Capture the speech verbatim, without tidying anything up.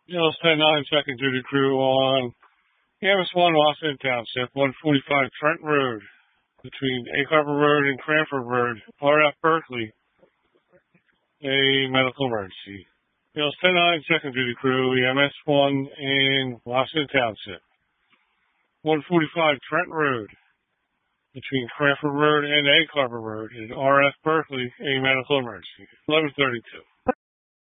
Hills ten nine, second duty crew on M S one Washington Township, one forty-five Trent Road, between Egg Harbor Road and Cranford Road, R F Berkeley, a medical emergency. Hills ten nine, second duty crew, E M S one in Washington Township, one forty-five Trent Road, between Cranford Road and Egg Harbor Road in R F Berkeley, a medical emergency. eleven thirty-two.